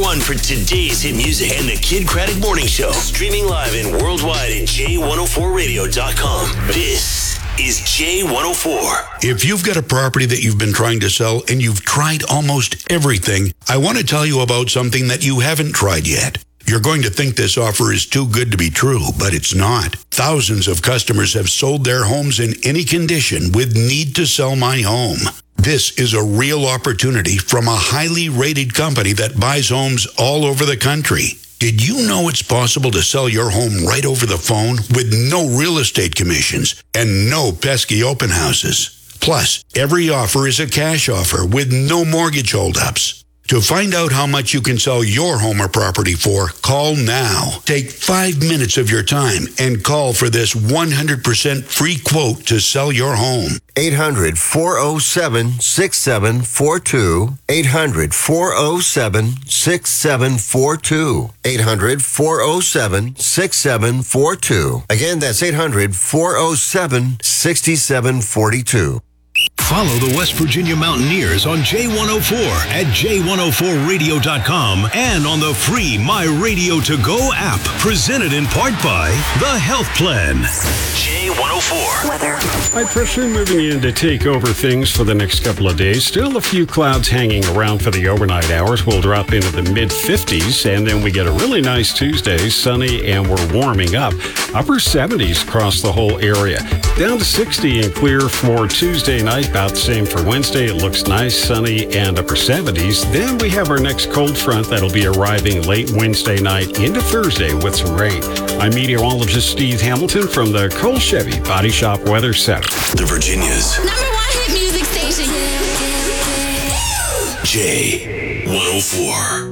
one for today's hit music and the Kid Craddock Morning Show. Streaming live and worldwide at J104radio.com. This is J104. If you've got a property that you've been trying to sell and you've tried almost everything, I want to tell you about something that you haven't tried yet. You're going to think this offer is too good to be true, but it's not. Thousands of customers have sold their homes in any condition with Need to Sell My Home. This is a real opportunity from a highly rated company that buys homes all over the country. Did you know it's possible to sell your home right over the phone with no real estate commissions and no pesky open houses? Plus, every offer is a cash offer with no mortgage holdups. To find out how much you can sell your home or property for, call now. Take 5 minutes of your time and call for this 100% free quote to sell your home. 800-407-6742. 800-407-6742. 800-407-6742. Again, that's 800-407-6742. Follow the West Virginia Mountaineers on J104 at J104radio.com and on the free My Radio To Go app, presented in part by The Health Plan. J104. Weather. I presume moving in to take over things for the next couple of days. Still a few clouds hanging around for the overnight hours. We'll drop into the mid-50s, and then we get a really nice Tuesday, sunny, and we're warming up. Upper 70s across the whole area. Down to 60 and clear for Tuesday night. About the same for Wednesday. It looks nice, sunny, and upper 70s. Then we have our next cold front that'll be arriving late Wednesday night into Thursday with some rain. I'm meteorologist Steve Hamilton from the Cole Chevy Body Shop Weather Center. The Virginia's #1 hit music station. J104.